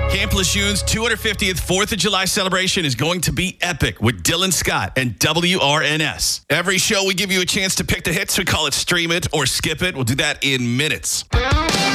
Camp Lejeune's 250th 4th of July celebration is going to be epic with Dylan Scott and WRNS. Every show we give you a chance to pick the hits. We call it Stream It or Skip It. We'll do that in minutes.